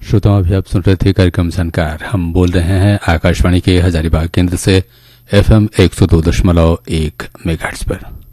श्रोताओं, अभी आप सुन रहे थे कार्यक्रम जानकार। हम बोल रहे हैं आकाशवाणी के हजारीबाग केंद्र से FM 102.1 मेगाहर्ट्ज पर।